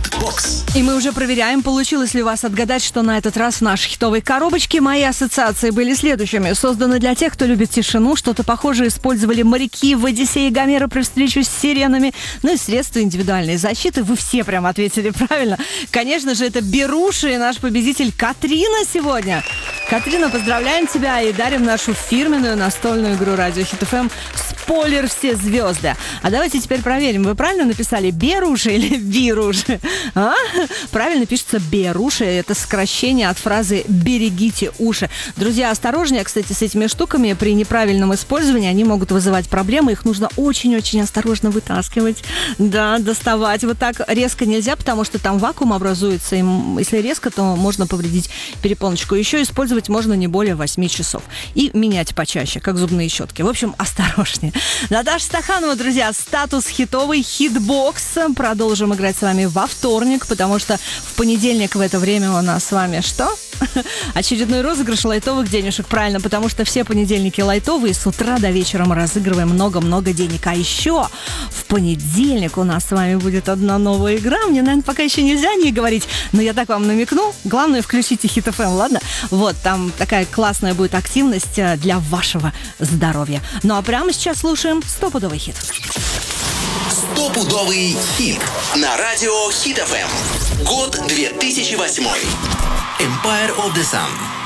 Хит-бокс. И мы уже проверяем, получилось ли у вас отгадать, что на этот раз в нашей хитовой коробочке. Мои ассоциации были следующими. Созданы для тех, кто любит тишину. Что-то похожее использовали моряки в «Одиссее» Гомера при встрече с сиренами. Ну и средства индивидуальной защиты. Вы все прям ответили правильно. Конечно же, это Беруши и наш победитель Катрина сегодня. Катрина, поздравляем тебя и дарим нашу фирменную настольную игру «Радио Хит ФМ» «Спойлер все звезды». А давайте теперь проверим, вы правильно написали Беруши или Бируши? А? Правильно пишется Беруши, это сокращение от фразы «берегите уши». Друзья, осторожнее, кстати, с этими штуками. При неправильном использовании они могут вызывать проблемы, их нужно очень-очень осторожно вытаскивать. Да, доставать. Вот так резко нельзя, потому что там вакуум образуется, и если резко, то можно повредить перепоночку. Еще использовать можно не более 8 часов. И менять почаще, как зубные щетки. В общем, осторожнее. Наташа Стаханова, друзья, статус хитовый хитбокс. Продолжим играть с вами во вторник, потому что в понедельник в это время у нас с вами что? Очередной розыгрыш лайтовых денежек, правильно, потому что все понедельники лайтовые, с утра до вечера мы разыгрываем много-много денег. А еще в понедельник у нас с вами будет одна новая игра. Мне, наверное, пока еще нельзя не говорить, но я так вам намекну. Главное, включите Хит ФМ, ладно? Вот, там такая классная будет активность для вашего здоровья. Ну а прямо сейчас слушаем стопудовый хит. Стопудовый хит на радио Хит ФМ. Год 2008. Empire of the Sun.